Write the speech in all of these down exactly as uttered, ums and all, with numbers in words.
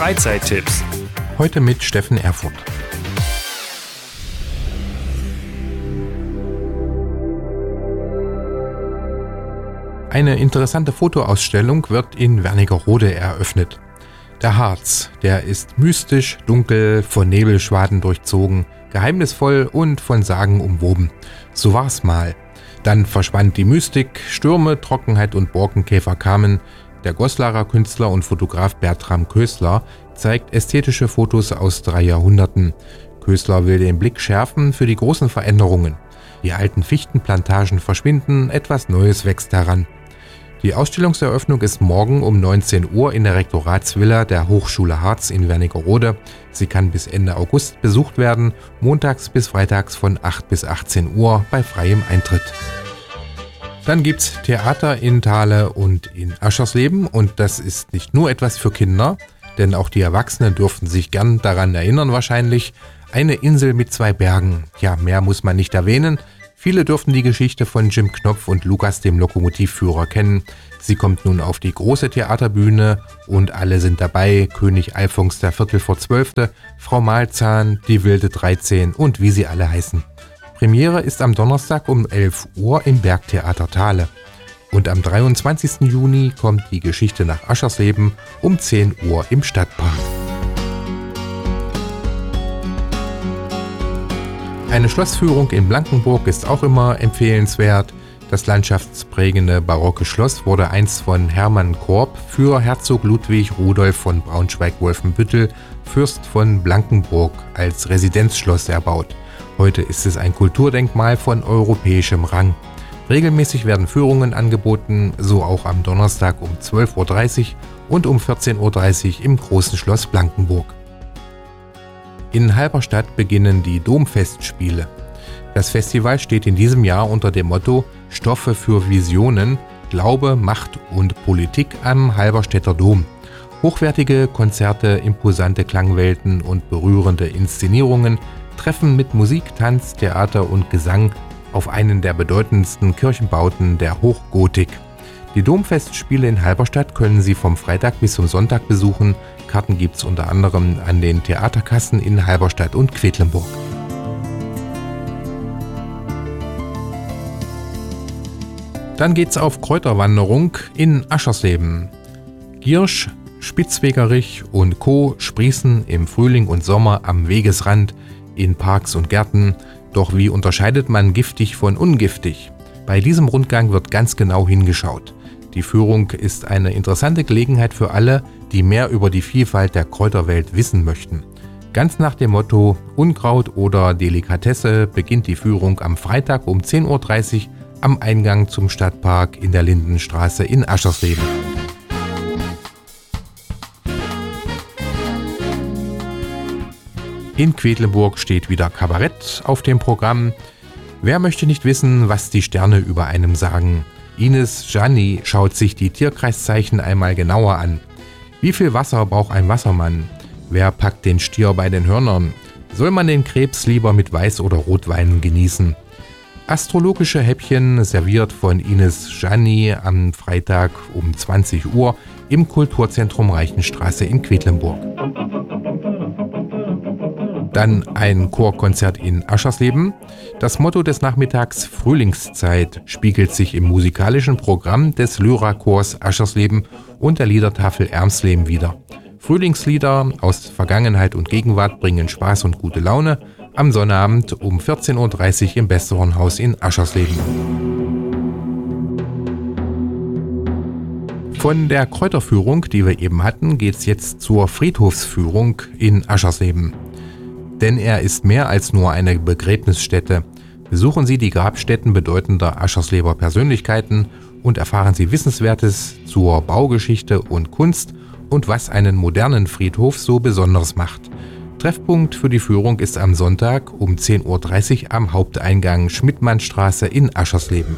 Freizeittipps. Heute mit Steffen Erfurt. Eine interessante Fotoausstellung wird in Wernigerode eröffnet. Der Harz, der ist mystisch, dunkel, von Nebelschwaden durchzogen, geheimnisvoll und von Sagen umwoben. So war's mal. Dann verschwand die Mystik, Stürme, Trockenheit und Borkenkäfer kamen. Der Goslarer Künstler und Fotograf Bertram Köstler zeigt ästhetische Fotos aus drei Jahrhunderten. Köstler will den Blick schärfen für die großen Veränderungen. Die alten Fichtenplantagen verschwinden, etwas Neues wächst heran. Die Ausstellungseröffnung ist morgen um neunzehn Uhr in der Rektoratsvilla der Hochschule Harz in Wernigerode. Sie kann bis Ende August besucht werden, montags bis freitags von acht bis achtzehn Uhr bei freiem Eintritt. Dann gibt's Theater in Thale und in Aschersleben und das ist nicht nur etwas für Kinder, denn auch die Erwachsenen dürften sich gern daran erinnern wahrscheinlich. Eine Insel mit zwei Bergen, ja, mehr muss man nicht erwähnen. Viele dürften die Geschichte von Jim Knopf und Lukas dem Lokomotivführer kennen. Sie kommt nun auf die große Theaterbühne und alle sind dabei. König Alfons der Viertel vor Zwölfte, Frau Malzahn, die wilde dreizehn und wie sie alle heißen. Premiere ist am Donnerstag um elf Uhr im Bergtheater Thale. Und am dreiundzwanzigsten Juni kommt die Geschichte nach Aschersleben um zehn Uhr im Stadtpark. Eine Schlossführung in Blankenburg ist auch immer empfehlenswert. Das landschaftsprägende barocke Schloss wurde einst von Hermann Korb für Herzog Ludwig Rudolf von Braunschweig-Wolfenbüttel, Fürst von Blankenburg, als Residenzschloss erbaut. Heute ist es ein Kulturdenkmal von europäischem Rang. Regelmäßig werden Führungen angeboten, so auch am Donnerstag um zwölf Uhr dreißig und um vierzehn Uhr dreißig im Großen Schloss Blankenburg. In Halberstadt beginnen die Domfestspiele. Das Festival steht in diesem Jahr unter dem Motto Stoffe für Visionen, Glaube, Macht und Politik am Halberstädter Dom. Hochwertige Konzerte, imposante Klangwelten und berührende Inszenierungen treffen mit Musik, Tanz, Theater und Gesang auf einen der bedeutendsten Kirchenbauten der Hochgotik. Die Domfestspiele in Halberstadt können Sie vom Freitag bis zum Sonntag besuchen. Karten gibt's unter anderem an den Theaterkassen in Halberstadt und Quedlinburg. Dann geht's auf Kräuterwanderung in Aschersleben. Giersch, Spitzwegerich und Co. sprießen im Frühling und Sommer am Wegesrand in Parks und Gärten. Doch wie unterscheidet man giftig von ungiftig? Bei diesem Rundgang wird ganz genau hingeschaut. Die Führung ist eine interessante Gelegenheit für alle, die mehr über die Vielfalt der Kräuterwelt wissen möchten. Ganz nach dem Motto Unkraut oder Delikatesse beginnt die Führung am Freitag um zehn Uhr dreißig am Eingang zum Stadtpark in der Lindenstraße in Aschersleben. In Quedlinburg steht wieder Kabarett auf dem Programm. Wer möchte nicht wissen, was die Sterne über einem sagen? Ines Gianni schaut sich die Tierkreiszeichen einmal genauer an. Wie viel Wasser braucht ein Wassermann? Wer packt den Stier bei den Hörnern? Soll man den Krebs lieber mit Weiß- oder Rotwein genießen? Astrologische Häppchen serviert von Ines Gianni am Freitag um zwanzig Uhr im Kulturzentrum Reichenstraße in Quedlinburg. Dann ein Chorkonzert in Aschersleben. Das Motto des Nachmittags Frühlingszeit spiegelt sich im musikalischen Programm des Lyra-Chors Aschersleben und der Liedertafel Ermsleben wider. Frühlingslieder aus Vergangenheit und Gegenwart bringen Spaß und gute Laune am Sonnabend um vierzehn Uhr dreißig im Bessehornhaus in Aschersleben. Von der Kräuterführung, die wir eben hatten, geht's jetzt zur Friedhofsführung in Aschersleben. Denn er ist mehr als nur eine Begräbnisstätte. Besuchen Sie die Grabstätten bedeutender Aschersleber Persönlichkeiten und erfahren Sie Wissenswertes zur Baugeschichte und Kunst und was einen modernen Friedhof so besonders macht. Treffpunkt für die Führung ist am Sonntag um zehn Uhr dreißig am Haupteingang Schmidtmannstraße in Aschersleben.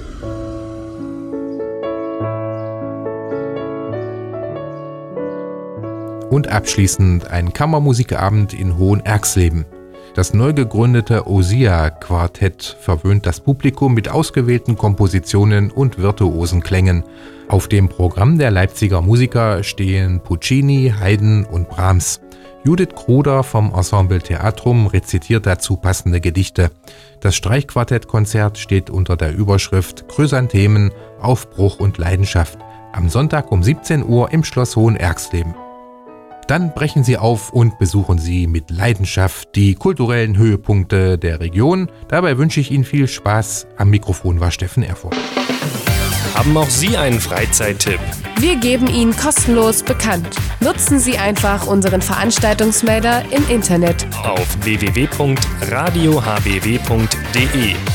Und abschließend ein Kammermusikabend in Hohenerxleben. Das neu gegründete Ossia-Quartett verwöhnt das Publikum mit ausgewählten Kompositionen und virtuosen Klängen. Auf dem Programm der Leipziger Musiker stehen Puccini, Haydn und Brahms. Judith Kruder vom Ensemble Theatrum rezitiert dazu passende Gedichte. Das Streichquartettkonzert steht unter der Überschrift Chrysanthemen, Aufbruch und Leidenschaft am Sonntag um siebzehn Uhr im Schloss Hohenerxleben. Dann brechen Sie auf und besuchen Sie mit Leidenschaft die kulturellen Höhepunkte der Region. Dabei wünsche ich Ihnen viel Spaß. Am Mikrofon war Steffen Erfurt. Haben auch Sie einen Freizeittipp? Wir geben ihn kostenlos bekannt. Nutzen Sie einfach unseren Veranstaltungsmelder im Internet auf w w w punkt radio h b w punkt d e.